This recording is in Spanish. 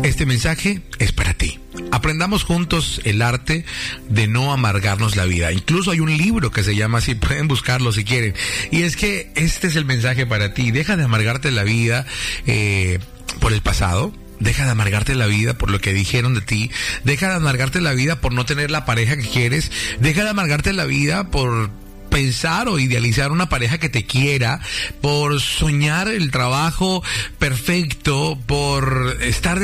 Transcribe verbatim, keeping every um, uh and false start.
Este mensaje es para ti. Aprendamos juntos el arte de no amargarnos la vida. Incluso hay un libro que se llama así, pueden buscarlo si quieren. Y es que este es el mensaje para ti. Deja de amargarte la vida eh, por el pasado. Deja de amargarte la vida por lo que dijeron de ti. Deja de amargarte la vida por no tener la pareja que quieres. Deja de amargarte la vida por pensar o idealizar una pareja que te quiera, por soñar el trabajo perfecto, por estar